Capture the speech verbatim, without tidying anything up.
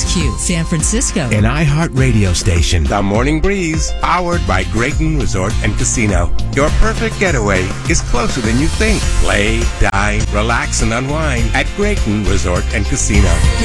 X Q San Francisco. An iHeart radio station. The Morning Breeze, powered by Grayton Resort and Casino. Your perfect getaway is closer than you think. Play, dine, relax, and unwind at Grayton Resort and Casino.